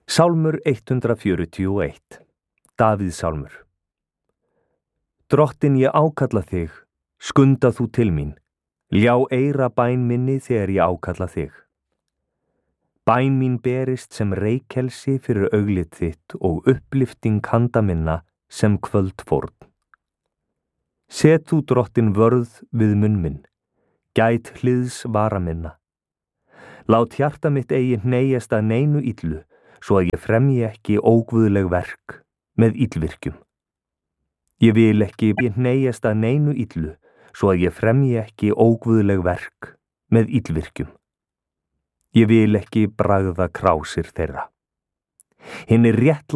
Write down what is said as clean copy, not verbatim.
Sálmur 141. Davíðssálmur. Drottin, ég ákalla þig, skunda þú til mín, ljá eyra bæn minni þegar ég ákalla þig. Bæn mín berist sem reykelsi fyrir auglit þitt og upplyfting handa minna sem kvöldfórn. Set þú drottin vörð við munn minn, gæt hliðs vara minna. Lát hjarta mitt eigi hneigjast að neinu illu, svo að ég fremji ekki óguðleg verk með illvirkjum. Ég vil ekki hneigjast að neinu illu, svo að ég fremji ekki óguðleg verk með illvirkjum. Ég vil ekki bragða krásir þeirra. Hinir réttlátu